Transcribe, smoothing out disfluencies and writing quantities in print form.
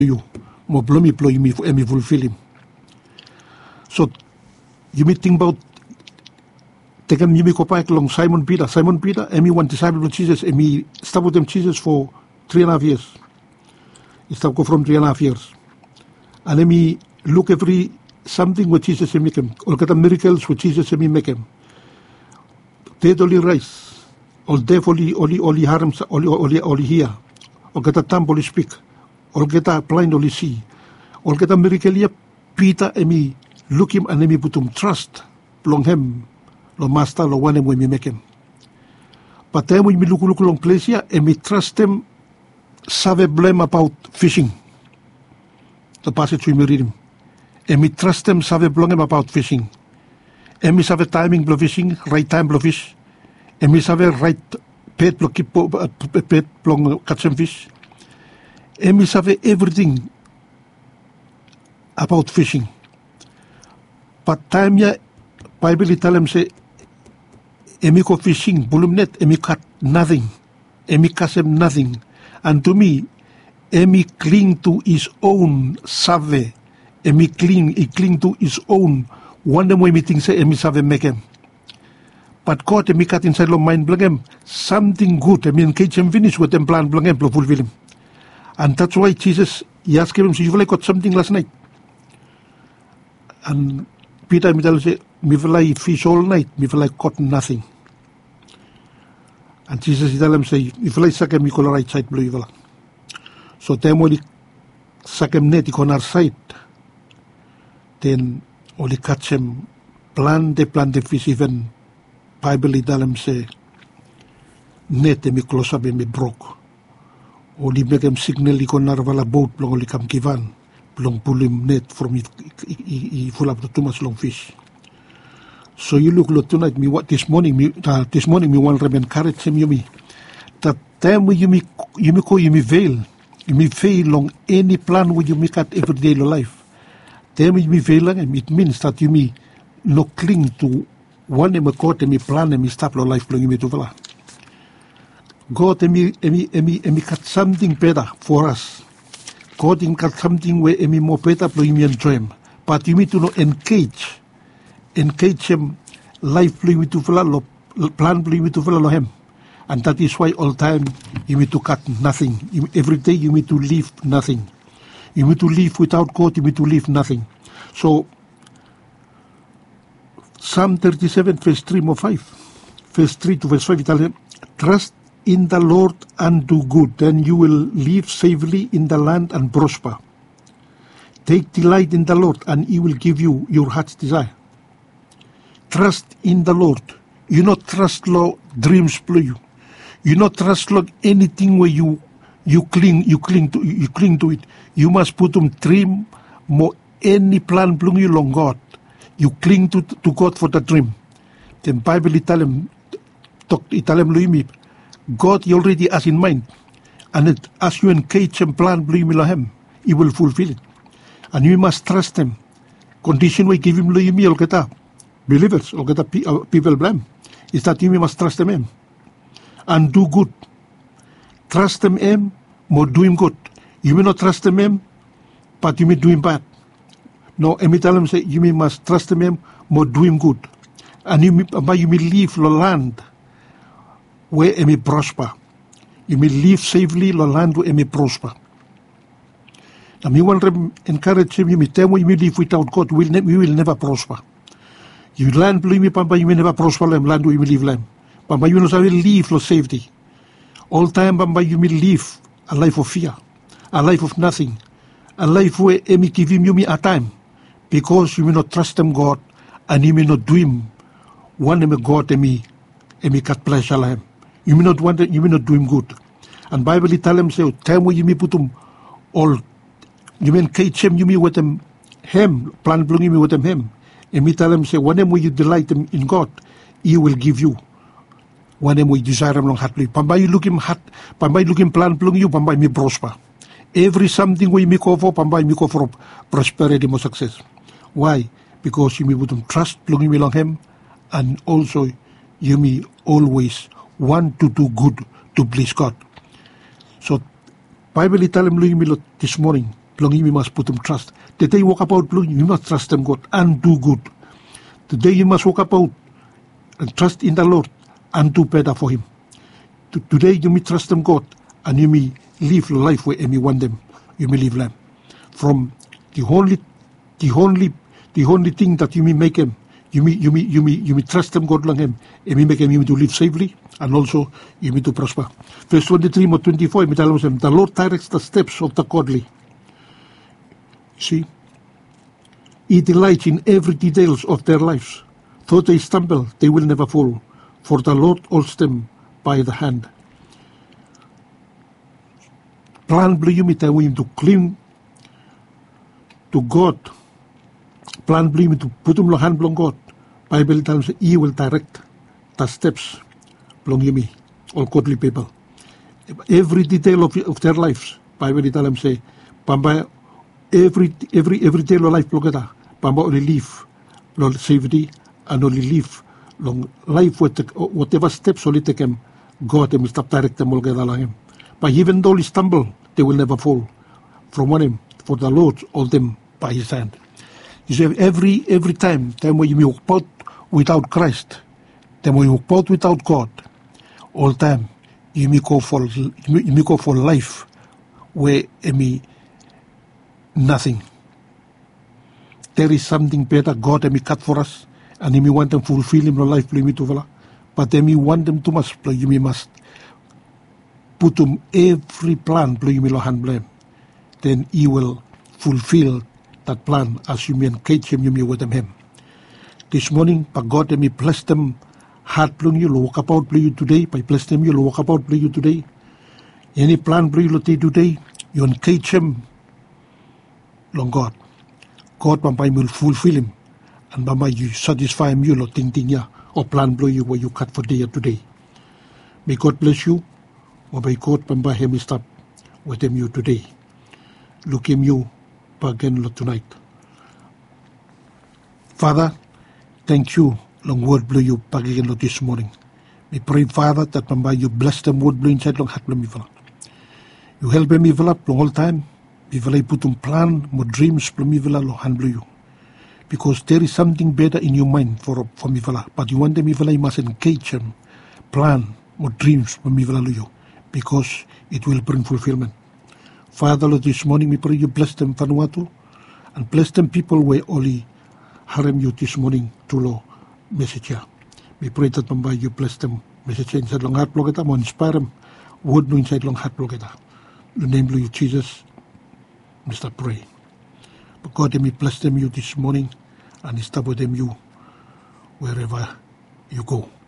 you. Mo blomi plo you me fulfill him. So you may think about taken you me go back along Simon Peter. Simon Peter, emi one disciple of Jesus, emi start with them Jesus for 3.5 years. He start go from 3.5 years. And emi look every something with Jesus make him. Or get the miracles with Jesus make him. Dead only rise. Or deaf only harm only hear. Or get a thumb only speak. Or get a blind only see. Or get a miracle here. Peter emi look him and emi put him trust long him. Lo master lo one when we make him. But then when we look long place here and we trust him save blame about fishing. The passage we read him. And we trust him save blame about fishing. And we save timing blow fishing, right time blow fish. And we save right pet blow keep pet blow catch some fish. And we save everything about fishing. But time ya Bible tell him say emi go fishing, bulum net, emi cut nothing, emi catch him nothing. And to me, emi cling to his own save, he cling to his own. One day we think say emi save make him. But God emi cut inside lo mind blang him something good. I mean, catch him finish with them plan blang him to fulfill him. And that's why Jesus he asked him, so you like got something last night. And Peter me tell say, me fly fish all night, me fly caught nothing. And Jesus tell him say, if I suck him, you call right side blue evil. So then when he suck him net, he on our side. Then only catch him, plan the fish even. Bible tell him say, net me close up and me broke. Only make him signal he on our boat, long only come givan. Long pull him net from he full up to too much long fish. So you look tonight me what this morning me want to encourage him you me that time when you me fail long any plan when you make at everyday life. Then when you me fail and it means that you me no cling to one me God me plan me stop lo life long you me to vala. God me cut something better for us. God in got something where emi more better for him enjoy him. But you need to know engage him life play with to follow plan play with to follow him. And that is why all time you need to cut nothing. Every day you need to leave nothing. You need to live without God, you need to leave nothing. So Psalm 37 verse 3 or 5. Verse 3 to verse 5 it tells him, trust in the Lord and do good, then you will live safely in the land and prosper. Take delight in the Lord, and He will give you your heart's desire. Trust in the Lord. You not trust lo dreams play you. You not trust lo anything where you cling to it. You must put dream more any plan blung you long God. You cling to God for the dream. Then Bible tell him Luimi. God he already has in mind. And as you engage and plan believe him, he will fulfill it. And you must trust him. Condition we give him Luimi or get believers or get people blame. Is that you must trust him and do good. Trust him more do him good. You may not trust him, but you may do him bad. No, I may tell him say you must trust him more do him good. And you may leave the land where you may prosper. You may live safely in the land where you may prosper. And we want to encourage him, you may tell when you may live without God, we will never prosper. You land believe me, Papa, you may never prosper land where you may live land. Papa, you will live for safety. All time, Papa, you may live a life of fear, a life of nothing, a life where you may give him you may a time, because you may not trust him, God, and you may not do him one may God and me cut pleasure him. You may not want it, you may not do him good. And Bible tell him say, time where you may put him all you may engage him, you may with him plan blung you may with him. And me tell him say, whenever you delight him in God, he will give you. Whenever you desire him long heartly. Pambay you look him plan blung you, pambay me prosper. Every something we make over, pambay me for prosperity more success. Why? Because you may put him trust blung you along him, and also you may always want to do good to please God. So Bible tell him this morning, Long you must put them trust. The day you walk about, long you must trust them, God, and do good. The day you must walk about and trust in the Lord and do better for Him. Today you may trust them, God, and you may live life where you want them. You may live them. From the only thing that you may make them, you may trust them, God, long Him. You may make them to live safely, and also you may to prosper. Verse 23 or 24, you tell them, the Lord directs the steps of the godly. See, He delights in every details of their lives. Though they stumble, they will never fall, for the Lord holds them by the hand. Plan blue you to cling to God. Plan blue to put them hand on God. Bible tells He will direct the steps long you all godly people. Every detail of their lives. Bible tells them say, Pamba every detail of life Pamba only live long safety and only live long life with whatever steps only take him, God will stop direct them all along him. But even though they stumble, they will never fall from one him, for the Lord hold them by His hand. You see, every time when you walk out without Christ, then when you walk out without God, all time you may go for life where nothing. There is something better God may cut for us, and He may want them to fulfill Him life, but He may want them to must, you may must put them every plan, you may hand blame. Then He will fulfill that plan as you may engage Him, you may with Him. This morning, but God may bless them heart, you walk about you today, by bless them, you walk about you today. Any plan you today, you engage Him, long God. God will fulfill Him, and Bamba you satisfy Him, you lot ting ya, or plan blow you where you cut for day today. May God bless you, or may God Bamba Him stop with Him you today. Look Him you again tonight. Father, thank you, long word blow you again this morning. We pray, Father, that Bamba you bless them word blow inside long heart blow me. You help me develop long all time. I put on plan, more dreams, you. Because there is something better in your mind for me, but you want them, you must engage them, plan, more dreams, you, because it will bring fulfillment. Father, Lord, this morning we pray you bless them, Vanuatu, and bless them people where only harem you this morning to law message here. We pray that you bless them, message inside long heart blogeta, more inspire them, word no inside long heart blogeta. The name of you, Jesus. Mr. Pray. But God, may bless them you this morning and stop with them you wherever you go.